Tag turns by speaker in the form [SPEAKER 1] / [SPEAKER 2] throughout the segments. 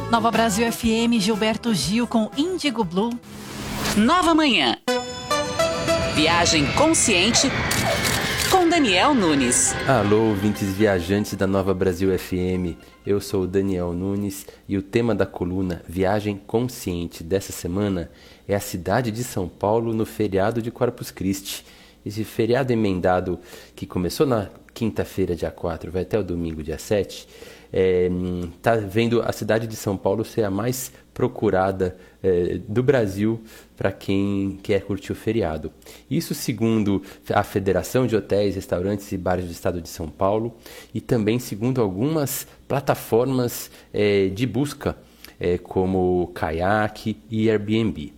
[SPEAKER 1] Nova Brasil FM, Gilberto Gil com Índigo Blue.
[SPEAKER 2] Nova Manhã. Viagem consciente com Daniel Nunes.
[SPEAKER 3] Alô, ouvintes viajantes da Nova Brasil FM. Eu sou o Daniel Nunes e o tema da coluna Viagem Consciente dessa semana é a cidade de São Paulo no feriado de Corpus Christi. Esse feriado emendado que começou na quinta-feira, dia 4, vai até o domingo, dia 7, está vendo a cidade de São Paulo ser a mais procurada do Brasil para quem quer curtir o feriado. Isso segundo a Federação de Hotéis, Restaurantes e Bares do Estado de São Paulo e também segundo algumas plataformas de busca, como Kayak e Airbnb.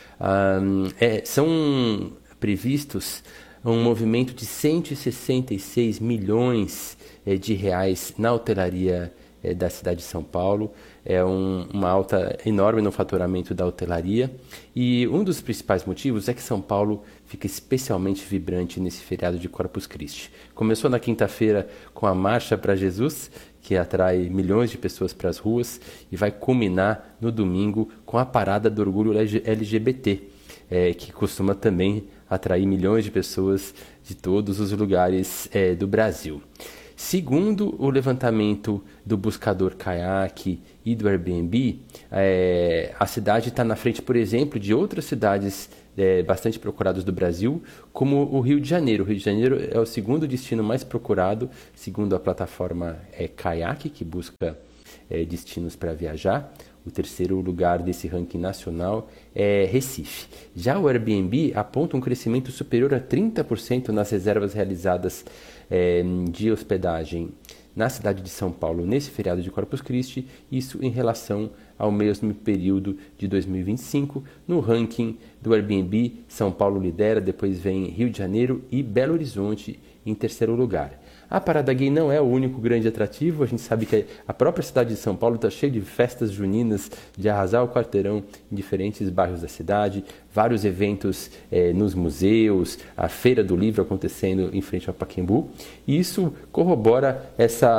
[SPEAKER 3] São previstos um movimento de 166 milhões de reais na hotelaria da cidade de São Paulo. É uma alta enorme no faturamento da hotelaria. E um dos principais motivos é que São Paulo fica especialmente vibrante nesse feriado de Corpus Christi. Começou na quinta-feira com a Marcha para Jesus, que atrai milhões de pessoas para as ruas, e vai culminar no domingo com a Parada do Orgulho LGBT, que costuma também atrair milhões de pessoas de todos os lugares do Brasil. Segundo o levantamento do buscador Kayak e do Airbnb, a cidade está na frente, por exemplo, de outras cidades bastante procuradas do Brasil, como o Rio de Janeiro. O Rio de Janeiro é o segundo destino mais procurado, segundo a plataforma Kayak, que busca destinos para viajar. O terceiro lugar desse ranking nacional é Recife. Já o Airbnb aponta um crescimento superior a 30% nas reservas realizadas de hospedagem na cidade de São Paulo nesse feriado de Corpus Christi, isso em relação ao mesmo período de 2025. No ranking do Airbnb, São Paulo lidera, depois vem Rio de Janeiro e Belo Horizonte em terceiro lugar. A Parada Gay não é o único grande atrativo. A gente sabe que a própria cidade de São Paulo está cheia de festas juninas, de arrasar o quarteirão em diferentes bairros da cidade, vários eventos nos museus, a Feira do Livro acontecendo em frente ao Pacaembu. E isso corrobora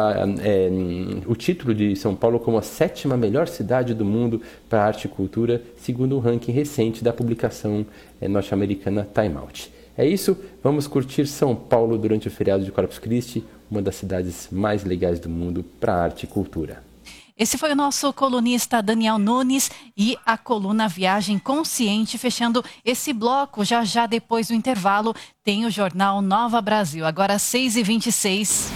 [SPEAKER 3] o título de São Paulo como a 7ª melhor cidade do mundo para arte e cultura, segundo um ranking recente da publicação norte-americana Time Out. É isso, vamos curtir São Paulo durante o feriado de Corpus Christi, uma das cidades mais legais do mundo para arte e cultura.
[SPEAKER 1] Esse foi o nosso colunista Daniel Nunes e a coluna Viagem Consciente, fechando esse bloco. Já depois do intervalo tem o jornal Nova Brasil, agora 6h26.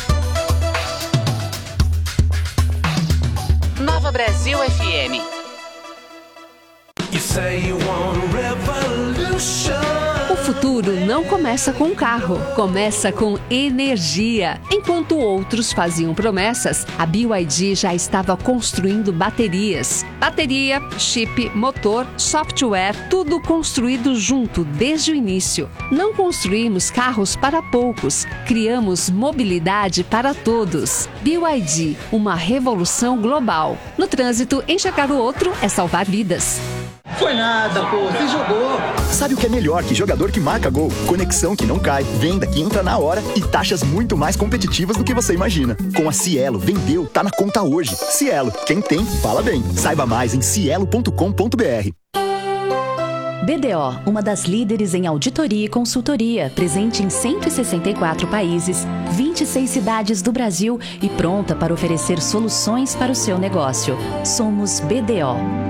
[SPEAKER 2] Nova Brasil FM.
[SPEAKER 4] You say you want revolution.
[SPEAKER 5] O futuro não começa com um carro, começa com energia. Enquanto outros faziam promessas, a BYD já estava construindo baterias. Bateria, chip, motor, software, tudo construído junto desde o início. Não construímos carros para poucos, criamos mobilidade para todos. BYD, uma revolução global. No trânsito, enxergar o outro é salvar vidas.
[SPEAKER 6] Foi nada, pô, você jogou.
[SPEAKER 7] Sabe o que é melhor que jogador que marca gol? Conexão que não cai, venda que entra na hora e taxas muito mais competitivas do que você imagina. Com a Cielo, vendeu, tá na conta hoje. Cielo, quem tem, fala bem. Saiba mais em cielo.com.br.
[SPEAKER 8] BDO, uma das líderes em auditoria e consultoria, presente em 164 países, 26 cidades do Brasil e pronta para oferecer soluções para o seu negócio. Somos BDO.